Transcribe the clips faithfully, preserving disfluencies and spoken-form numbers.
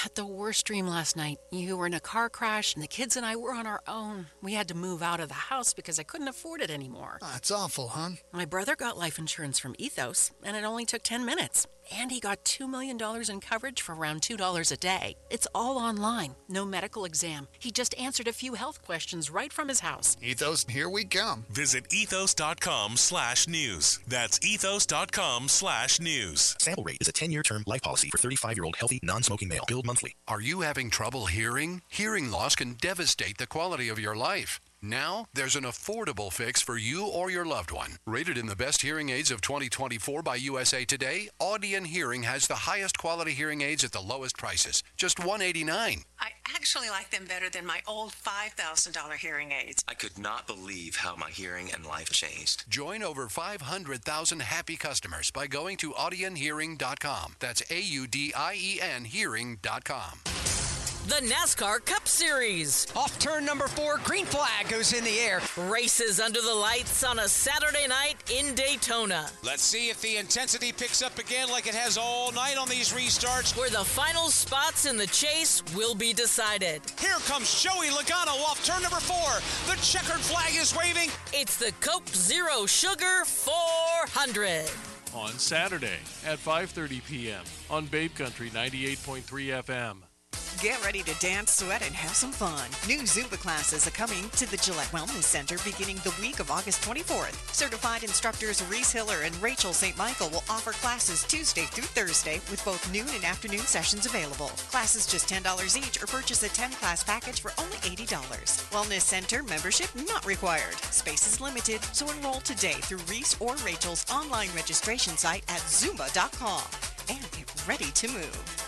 had the worst dream last night. You were in a car crash, and the kids and I were on our own. We had to move out of the house because I couldn't afford it anymore. Oh, it's awful, hon. My brother got life insurance from Ethos, and it only took ten minutes. And he got two million dollars in coverage for around two dollars a day. It's all online. No medical exam. He just answered a few health questions right from his house. Ethos, here we come. Visit ethos.com slash news. That's ethos.com slash news. Sample Rate is a ten-year term life policy for thirty-five-year-old healthy, non-smoking male. Billed monthly. Are you having trouble hearing? Hearing loss can devastate the quality of your life. Now, there's an affordable fix for you or your loved one. Rated in the best hearing aids of twenty twenty-four by U S A Today, Audion Hearing has the highest quality hearing aids at the lowest prices, just one hundred eighty-nine dollars. I actually like them better than my old five thousand dollars hearing aids. I could not believe how my hearing and life changed. Join over five hundred thousand happy customers by going to audion hearing dot com. That's A U D I E N hearing dot com. The NASCAR Cup Series. Off turn number four, green flag goes in the air. Races under the lights on a Saturday night in Daytona. Let's see if the intensity picks up again like it has all night on these restarts. Where the final spots in the chase will be decided. Here comes Joey Logano off turn number four. The checkered flag is waving. It's the Coke Zero Sugar four hundred. On Saturday at five thirty p.m. on Babe Country ninety-eight point three F M. Get ready to dance, sweat, and have some fun. New Zumba classes are coming to the Gillette Wellness Center beginning the week of August twenty-fourth. Certified instructors Reese Hiller and Rachel Saint Michael will offer classes Tuesday through Thursday with both noon and afternoon sessions available. Classes just ten dollars each or purchase a ten-class package for only eighty dollars. Wellness Center membership not required. Space is limited, so enroll today through Reese or Rachel's online registration site at zumba dot com and get ready to move.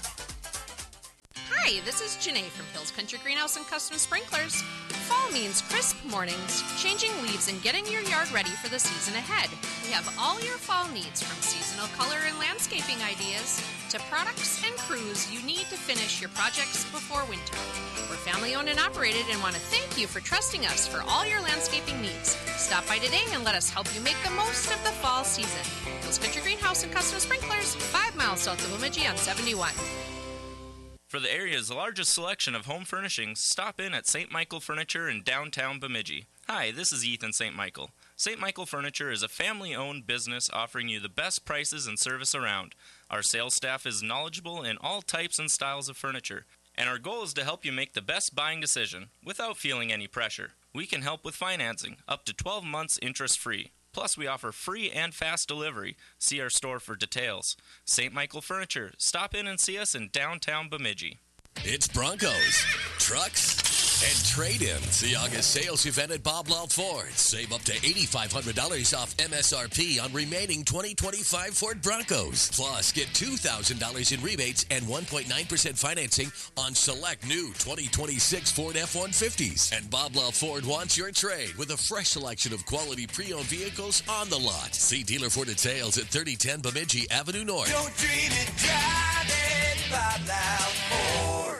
Hi, this is Janae from Hills Country Greenhouse and Custom Sprinklers. Fall means crisp mornings, changing leaves, and getting your yard ready for the season ahead. We have all your fall needs, from seasonal color and landscaping ideas to products and crews you need to finish your projects before winter. We're family-owned and operated and want to thank you for trusting us for all your landscaping needs. Stop by today and let us help you make the most of the fall season. Hills Country Greenhouse and Custom Sprinklers, five miles south of Bemidji on seventy-one. For the area's largest selection of home furnishings, stop in at Saint Michael Furniture in downtown Bemidji. Hi, this is Ethan Saint Michael. Saint Michael Furniture is a family-owned business offering you the best prices and service around. Our sales staff is knowledgeable in all types and styles of furniture, and our goal is to help you make the best buying decision without feeling any pressure. We can help with financing, up to twelve months interest-free. Plus, we offer free and fast delivery. See our store for details. Saint Michael Furniture. Stop in and see us in downtown Bemidji. It's Broncos, trucks, and trade-ins. The August sales event at Bob Law Ford. Save up to eight thousand five hundred dollars off M S R P on remaining twenty twenty-five Ford Broncos. Plus, get two thousand dollars in rebates and one point nine percent financing on select new twenty twenty-six Ford F one fifties. And Bob Law Ford wants your trade with a fresh selection of quality pre-owned vehicles on the lot. See dealer for details at thirty ten Bemidji Avenue North. Don't dream it, drive it, Bob Law Ford.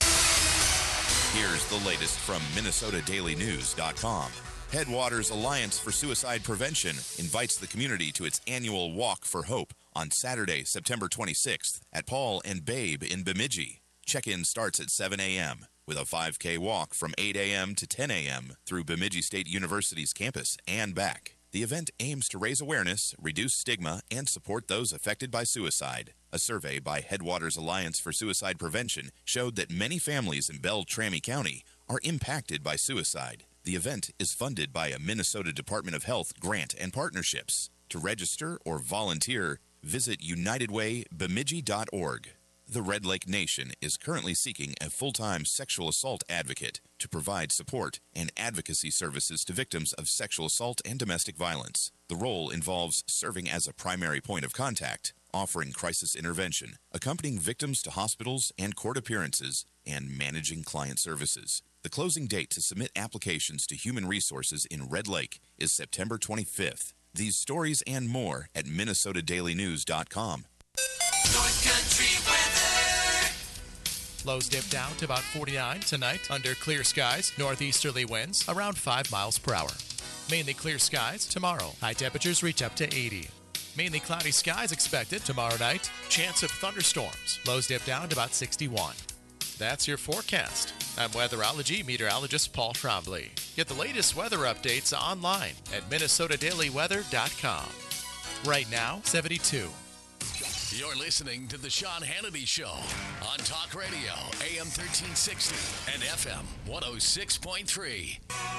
Here's the latest from Minnesota Daily News dot com. Headwaters Alliance for Suicide Prevention invites the community to its annual Walk for Hope on Saturday, September twenty-sixth at Paul and Babe in Bemidji. Check-in starts at seven a.m. with a five K walk from eight a.m. to ten a.m. through Bemidji State University's campus and back. The event aims to raise awareness, reduce stigma, and support those affected by suicide. A survey by Headwaters Alliance for Suicide Prevention showed that many families in Beltrami County are impacted by suicide. The event is funded by a Minnesota Department of Health grant and partnerships. To register or volunteer, visit united way bemidji dot org. The Red Lake Nation is currently seeking a full-time sexual assault advocate to provide support and advocacy services to victims of sexual assault and domestic violence. The role involves serving as a primary point of contact, offering crisis intervention, accompanying victims to hospitals and court appearances, and managing client services. The closing date to submit applications to Human Resources in Red Lake is September twenty-fifth. These stories and more at Minnesota Daily News dot com. North Country weather. Lows dip down to about forty-nine tonight under clear skies. Northeasterly winds around five miles per hour. Mainly clear skies tomorrow. High temperatures reach up to eighty. Mainly cloudy skies expected tomorrow night. Chance of thunderstorms. Lows dip down to about sixty-one. That's your forecast. I'm weatherology meteorologist Paul Trombley. Get the latest weather updates online at Minnesota Daily Weather dot com. Right now, seventy-two. You're listening to The Sean Hannity Show on Talk Radio, A M thirteen sixty and F M one oh six point three.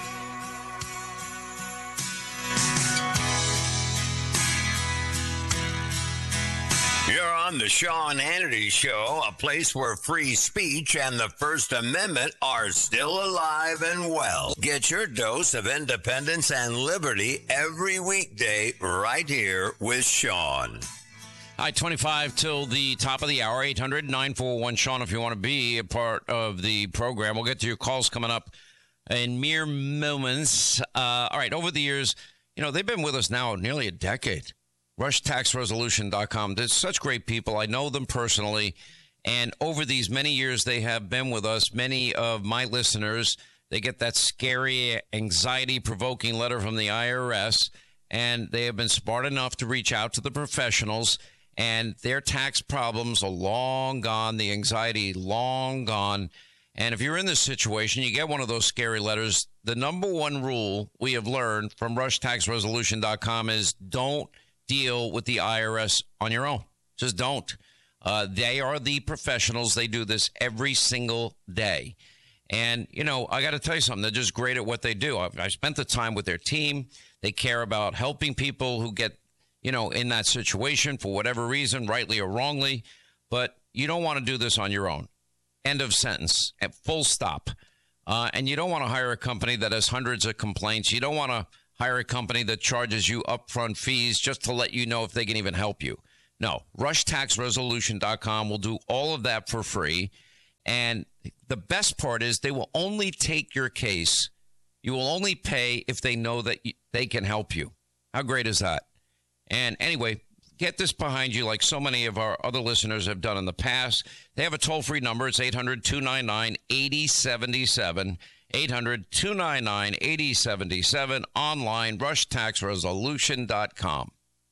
You're on The Sean Hannity Show, a place where free speech and the First Amendment are still alive and well. Get your dose of independence and liberty every weekday right here with Sean. Hi, twenty-five till the top of the hour, eight hundred nine four one Sean if you want to be a part of the program. We'll get to your calls coming up in mere moments. Uh, all right, over the years, you know, they've been with us now nearly a decade. rush tax resolution dot com. They're such great people. I know them personally. And over these many years they have been with us, many of my listeners, they get that scary, anxiety-provoking letter from the I R S, and they have been smart enough to reach out to the professionals, and their tax problems are long gone, the anxiety long gone. And if you're in this situation, you get one of those scary letters, the number one rule we have learned from rush tax resolution dot com is don't deal with the I R S on your own. Just don't. Uh, they are the professionals. They do this every single day. And, you know, I got to tell you something. They're just great at what they do. I, I spent the time with their team. They care about helping people who get, you know, in that situation for whatever reason, rightly or wrongly. But you don't want to do this on your own. End of sentence. At full stop. Uh, and you don't want to hire a company that has hundreds of complaints. You don't want to hire a company that charges you upfront fees just to let you know if they can even help you. No, rush tax resolution dot com will do all of that for free. And the best part is they will only take your case. You will only pay if they know that they can help you. How great is that? And anyway, get this behind you like so many of our other listeners have done in the past. They have a toll-free number. It's eight hundred two nine nine eight oh seven seven. eight hundred two nine nine eight oh seven seven. Online, rush tax resolution dot com.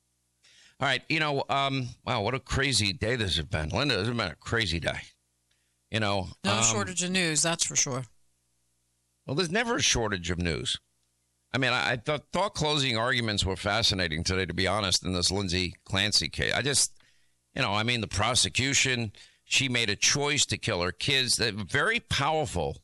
All right, you know, um, wow, what a crazy day this has been. Linda, this has been a crazy day. You know. No um, shortage of news, that's for sure. Well, there's never a shortage of news. I mean, I, I thought, thought closing arguments were fascinating today, to be honest, in this Lindsay Clancy case. I just, you know, I mean, the prosecution, she made a choice to kill her kids. They're very powerful.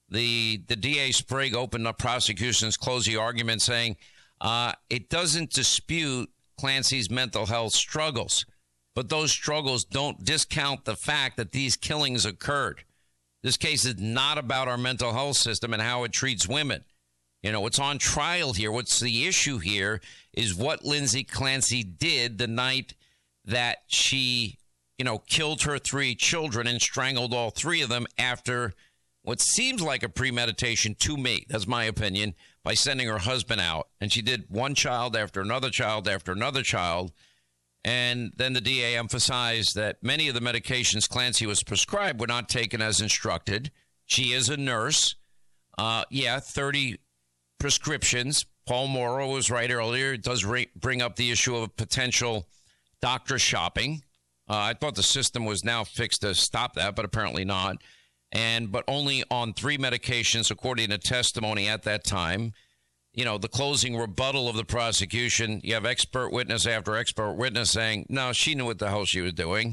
The the D A Sprague opened up prosecution's closing argument saying uh, it doesn't dispute Clancy's mental health struggles, but those struggles don't discount the fact that these killings occurred. This case is not about our mental health system and how it treats women. You know, it's on trial here. What's the issue here is what Lindsay Clancy did the night that she, you know, killed her three children and strangled all three of them after what seems like a premeditation to me, that's my opinion, by sending her husband out. And she did one child after another child after another child. And then the D A emphasized that many of the medications Clancy was prescribed were not taken as instructed. She is a nurse. Uh, yeah, thirty prescriptions. Paul Morrow was right earlier. It does re- bring up the issue of potential doctor shopping. Uh, I thought the system was now fixed to stop that, but apparently not. And but only on three medications, according to testimony at that time. You know, the closing rebuttal of the prosecution, you have expert witness after expert witness saying, no, she knew what the hell she was doing.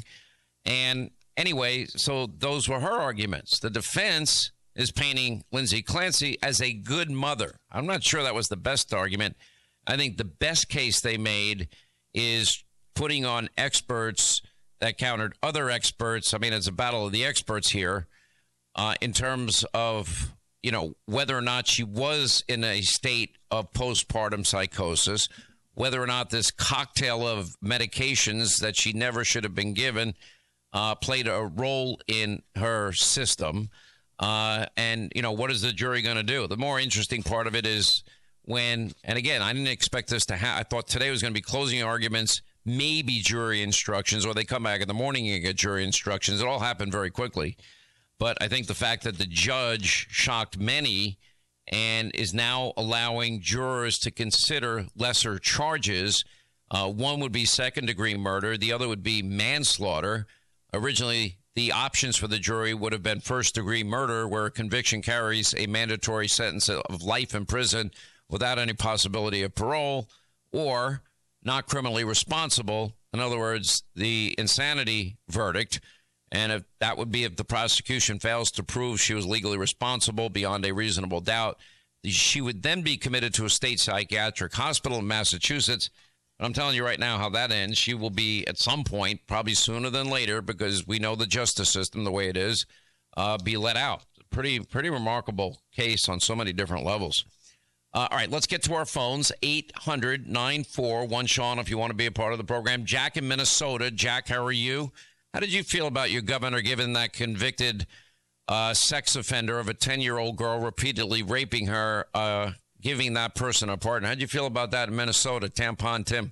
And anyway, so those were her arguments. The defense is painting Lindsay Clancy as a good mother. I'm not sure that was the best argument. I think the best case they made is putting on experts that countered other experts. I mean, it's a battle of the experts here uh, in terms of, you know, whether or not she was in a state of postpartum psychosis, whether or not this cocktail of medications that she never should have been given uh, played a role in her system. Uh, and, you know, what is the jury going to do? The more interesting part of it is when, and again, I didn't expect this to happen. I thought today was going to be closing arguments, maybe jury instructions, or they come back in the morning and get jury instructions. It all happened very quickly. But I think the fact that the judge shocked many and is now allowing jurors to consider lesser charges Uh, one would be second-degree murder. The other would be manslaughter. Originally, the options for the jury would have been first-degree murder, where a conviction carries a mandatory sentence of life in prison without any possibility of parole, or not criminally responsible. In other words, the insanity verdict. And if that would be if the prosecution fails to prove she was legally responsible beyond a reasonable doubt, she would then be committed to a state psychiatric hospital in Massachusetts. But I'm telling you right now how that ends. She will be, at some point, probably sooner than later, because we know the justice system the way it is, uh, be let out. Pretty, pretty remarkable case on so many different levels. Uh, all right, let's get to our phones. eight hundred nine four one Sean, if you want to be a part of the program. Jack in Minnesota. Jack, how are you? How did you feel about your governor giving that convicted uh, sex offender of a ten-year-old girl repeatedly raping her, uh, giving that person a partner? How did you feel about that in Minnesota? Tampon Tim.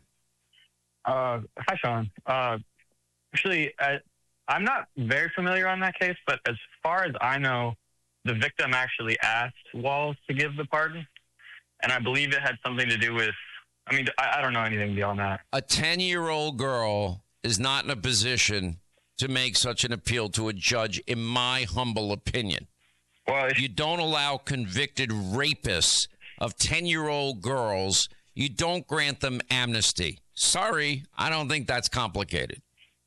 Uh, hi, Sean. Uh, actually, I, I'm not very familiar on that case, but as far as I know, the victim actually asked Walz to give the pardon. And I believe it had something to do with, I mean, I, I don't know anything beyond that. A ten-year-old girl is not in a position to make such an appeal to a judge, in my humble opinion. Well, you don't allow convicted rapists of ten-year-old girls, you don't grant them amnesty. Sorry, I don't think that's complicated.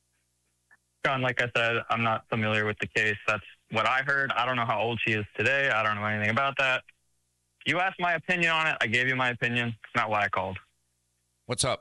John, like I said, I'm not familiar with the case. That's what I heard. I don't know how old she is today. I don't know anything about that. You asked my opinion on it. I gave you my opinion. It's not why I called. What's up?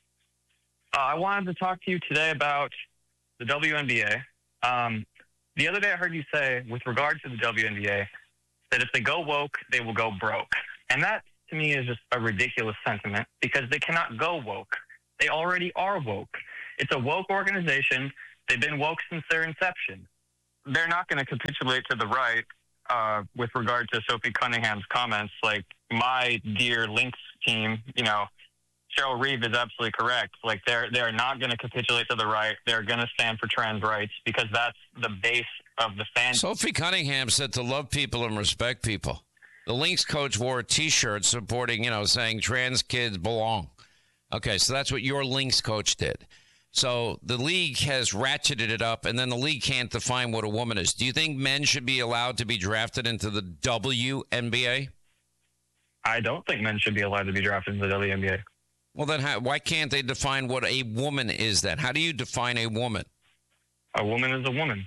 Uh, I wanted to talk to you today about the W N B A. Um, the other day I heard you say, with regard to the W N B A, that if they go woke, they will go broke. And that, to me, is just a ridiculous sentiment, because they cannot go woke. They already are woke. It's a woke organization. They've been woke since their inception. They're not going to capitulate to the right. Uh, with regard to Sophie Cunningham's comments, like, my dear Lynx team, you know, Cheryl Reeve is absolutely correct. Like, they're they're not going to capitulate to the right. They're going to stand for trans rights, because that's the base of the fan. Sophie Cunningham said to love people and respect people. The Lynx coach wore a T-shirt supporting, you know, saying trans kids belong. Okay, so that's what your Lynx coach did. So the league has ratcheted it up, and then the league can't define what a woman is. Do you think men should be allowed to be drafted into the W N B A? I don't think men should be allowed to be drafted into the W N B A. Well, then how, why can't they define what a woman is then? How do you define a woman? A woman is a woman.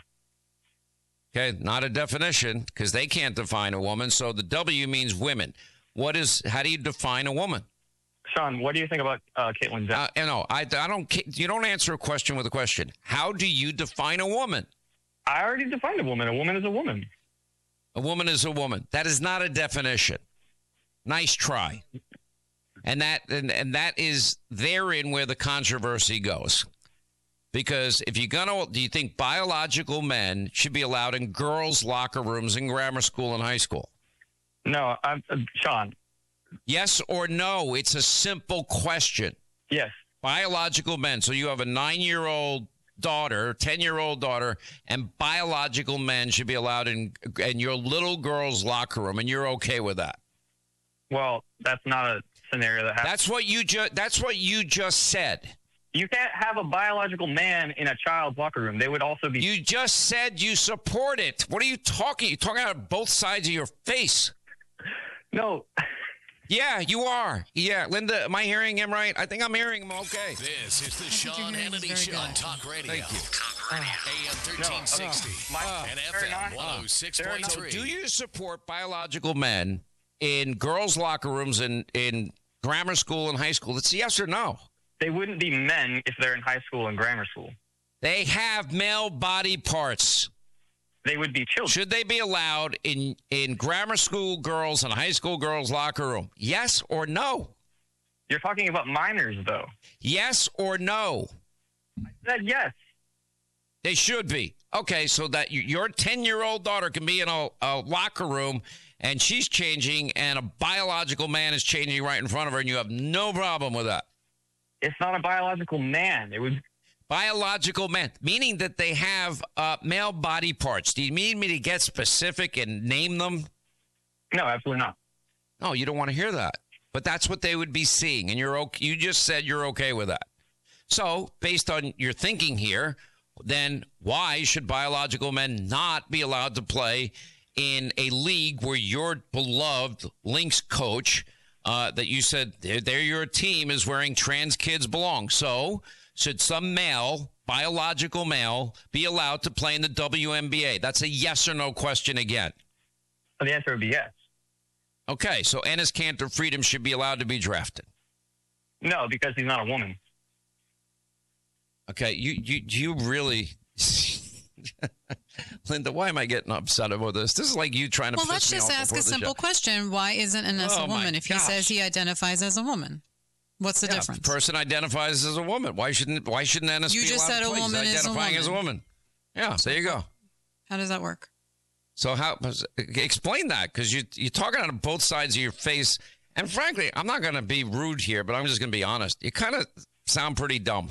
Okay, not a definition, because they can't define a woman. So the W means women. What is? How do you define a woman? Sean, what do you think about uh, Caitlyn Jenner? Uh, you know, I, I don't. You don't answer a question with a question. How do you define a woman? I already defined a woman. A woman is a woman. A woman is a woman. That is not a definition. Nice try. And that and, and that is therein where the controversy goes. Because if you're gonna, do you think biological men should be allowed in girls' locker rooms in grammar school and high school? No, I'm uh, Sean. Yes or no? It's a simple question. Yes. Biological men. So you have a nine-year-old daughter, ten-year-old daughter, and biological men should be allowed in, in your little girl's locker room, and you're okay with that? Well, that's not a scenario that happens. That's what you just. That's what you just said. You can't have a biological man in a child's locker room. They would also be. You just said you support it. What are you talking? You're talking out of both sides of your face. No. Yeah, you are. Yeah, Linda, am I hearing him right? I think I'm hearing him okay. This is the Sean Hannity Show on Talk Radio. Thank you. Talk Radio. A M thirteen sixty No, uh, and F M one oh six point three. Do you support biological men in girls' locker rooms in, in grammar school and high school? It's yes or no. They wouldn't be men if they're in high school and grammar school. They have male body parts. They would be children. Should they be allowed in, in grammar school girls and high school girls' locker room? Yes or no? You're talking about minors, though. Yes or no? I said yes. They should be. Okay, so that your ten-year-old daughter can be in a, a locker room and she's changing and a biological man is changing right in front of her, and you have no problem with that. It's not a biological man. It would. Biological men, meaning that they have uh, male body parts. Do you need me to get specific and name them? No, absolutely not. No, you don't want to hear that. but that's what they would be seeing. And you're okay, you just said you're okay with that. So based on your thinking here, then why should biological men not be allowed to play in a league where your beloved Lynx coach uh, that you said they're, they're your team is wearing trans kids belong? So should some male, biological male, be allowed to play in the W N B A? That's a yes or no question again. The answer would be yes. Okay, so Enes Kanter Freedom should be allowed to be drafted. No, because he's not a woman. Okay, you you you really, Linda, why am I getting upset about this? This is like you trying to. Well, piss let's me just off ask before a the simple show. question: why isn't Enes Oh, a my woman? If he gosh. says he identifies as a woman, what's the Yeah, difference? if the person identifies as a woman. Why shouldn't Why shouldn't Enes You be just allowed said to a play? He's woman is a identifying as a woman. woman. Yeah, there you go. How does that work? So how explain that? Because you you're talking out of both sides of your face, and frankly, I'm not going to be rude here, but I'm just going to be honest. You kind of sound pretty dumb.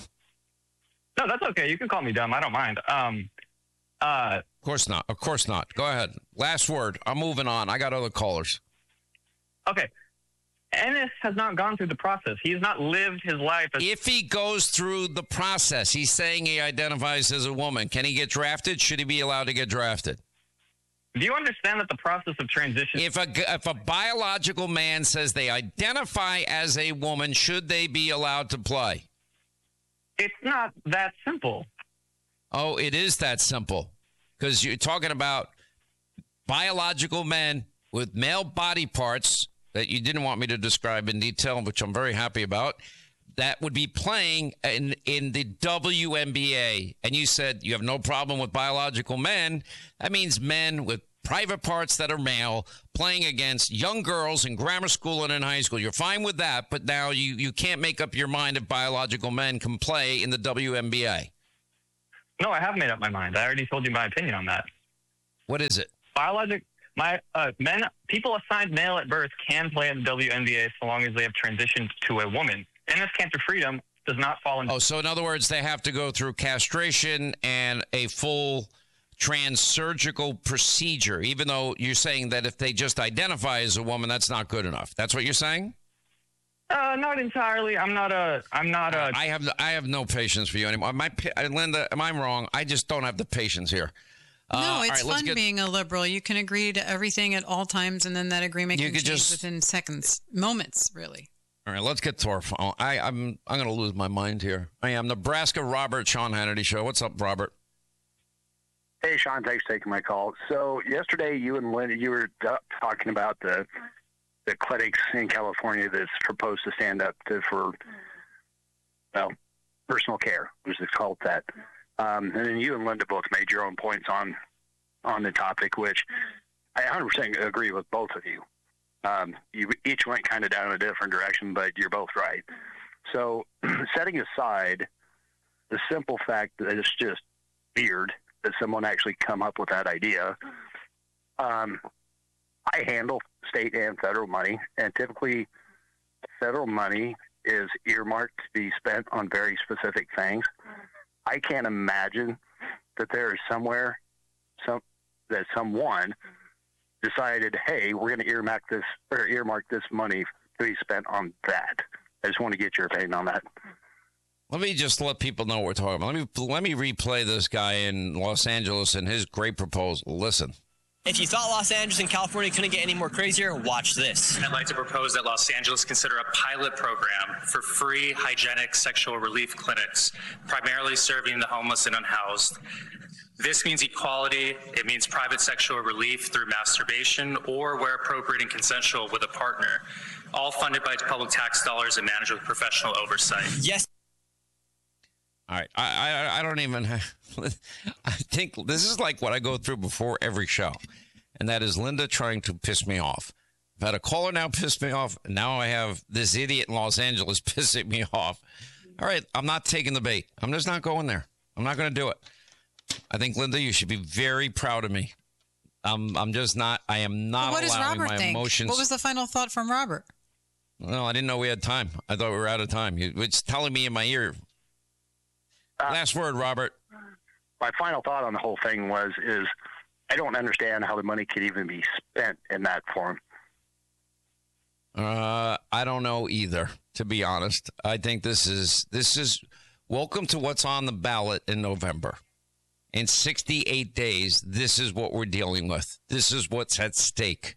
No, that's okay. You can call me dumb. I don't mind. Um, uh, of course not. Of course not. Go ahead. Last word. I'm moving on. I got other callers. Okay. Enes has not gone through the process. He has not lived his life. As- If he goes through the process, he's saying he identifies as a woman. Can he get drafted? Should he be allowed to get drafted? Do you understand that the process of transition? If a, if a biological man says they identify as a woman, should they be allowed to play? It's not that simple. Oh, it is that simple. Because you're talking about biological men with male body parts that you didn't want me to describe in detail, which I'm very happy about, that would be playing in, in the W N B A. And you said you have no problem with biological men. That means men with private parts that are male playing against young girls in grammar school and in high school. You're fine with that, but now you, you can't make up your mind if biological men can play in the W N B A. No, I have made up my mind. I already told you my opinion on that. What is it? Biologic, my uh, men, people assigned male at birth can play in the W N B A so long as they have transitioned to a woman. Enes Kanter Freedom does not fall into. Oh, so in other words, they have to go through castration and a full trans-surgical procedure, even though you're saying that if they just identify as a woman, that's not good enough. That's what you're saying? Uh, not entirely. I'm not a. I'm not a. I have. I have no patience for you anymore. My, Linda, am I wrong? I just don't have the patience here. No, Uh, it's all right, let's fun get- being a liberal. You can agree to everything at all times, and then that agreement You can could change just- within seconds, moments, really. All right, let's get to our phone. I, I'm. I'm going to lose my mind here. I am Nebraska Robert, Sean Hannity Show. What's up, Robert? Hey, Sean, thanks for taking my call. So yesterday, you and Linda, you were uh, talking about the the clinics in California that's proposed to stand up to for, well, personal care, which is called that. Um, and then you and Linda both made your own points on on the topic, which I one hundred percent agree with both of you. Um, you each went kind of down a different direction, but you're both right. So setting aside the simple fact that it's just weird that someone actually come up with that idea. Um, I handle state and federal money, and typically federal money is earmarked to be spent on very specific things. I can't imagine that there is somewhere some that someone decided, hey, we're going to earmark this or earmark this money to be spent on that. I just want to get your opinion on that. Let me just let people know what we're talking about. Let me let me replay this guy in Los Angeles and his great proposal. Listen. If you thought Los Angeles and California couldn't get any more crazier, watch this. I'd like to propose that Los Angeles consider a pilot program for free hygienic sexual relief clinics, primarily serving the homeless and unhoused. This means equality. It means private sexual relief through masturbation or, where appropriate and consensual, with a partner, all funded by public tax dollars and managed with professional oversight. Yes. All right. I, I, I don't even have, I think this is like what I go through before every show, and that is Linda trying to piss me off. I've had a caller now piss me off, and now I have this idiot in Los Angeles pissing me off. All right. I'm not taking the bait. I'm just not going there. I'm not going to do it. I think, Linda, you should be very proud of me. I'm, I'm just not, I am not Well, what does allowing Robert my think? emotions. What was the final thought from Robert? No, I didn't know we had time. I thought we were out of time. You- It's telling me in my ear. Last word, Robert. My final thought on the whole thing was, is I don't understand how the money could even be spent in that form. Uh, I don't know either, to be honest. I think this is this is welcome to what's on the ballot in November. In sixty-eight days, this is what we're dealing with. This is what's at stake.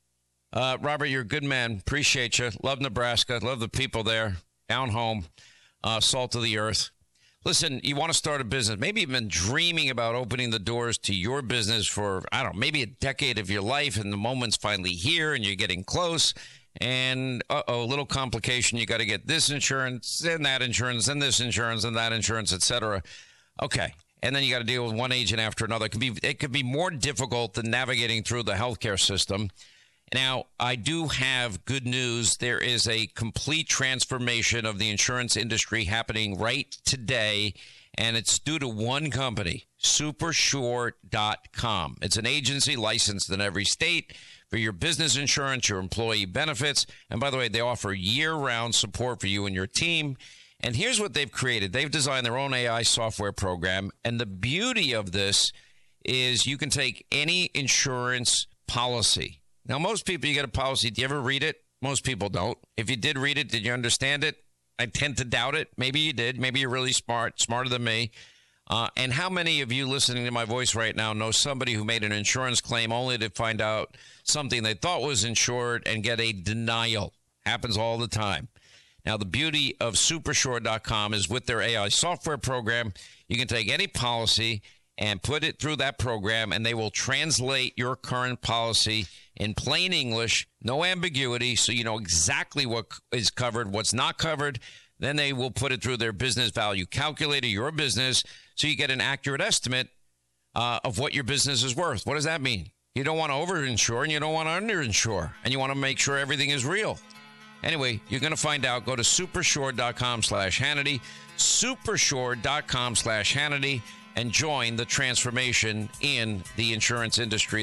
Uh, Robert, you're a good man. Appreciate you. Love Nebraska. Love the people there. Down home. Uh, salt of the earth. Listen, you want to start a business. Maybe you've been dreaming about opening the doors to your business for, I don't know, maybe a decade of your life, and the moment's finally here and you're getting close. And, uh-oh, a little complication. You got to get this insurance and that insurance and this insurance and that insurance, et cetera. Okay. And then you got to deal with one agent after another. It could be, it could be more difficult than navigating through the healthcare system. Now, I do have good news. There is a complete transformation of the insurance industry happening right today, and it's due to one company, Super Sure dot com. It's an agency licensed in every state for your business insurance, your employee benefits. And by the way, they offer year-round support for you and your team. And here's what they've created. They've designed their own A I software program. And the beauty of this is you can take any insurance policy. Now, most people, you get a policy. Do you ever read it? Most people don't. If you did read it, did you understand it? I tend to doubt it. Maybe you did. Maybe you're really smart, smarter than me. Uh, and how many of you listening to my voice right now know somebody who made an insurance claim only to find out something they thought was insured and get a denial? Happens all the time. Now, the beauty of Super Sure dot com is with their A I software program, you can take any policy and put it through that program, and they will translate your current policy in plain English, no ambiguity, so you know exactly what is covered, what's not covered. Then they will put it through their business value calculator, your business, so you get an accurate estimate uh, of what your business is worth. What does that mean? You don't want to overinsure and you don't want to underinsure, and you want to make sure everything is real. Anyway, you're going to find out. Go to Super Sure dot com slash Hannity, Super Sure dot com slash Hannity, and join the transformation in the insurance industry.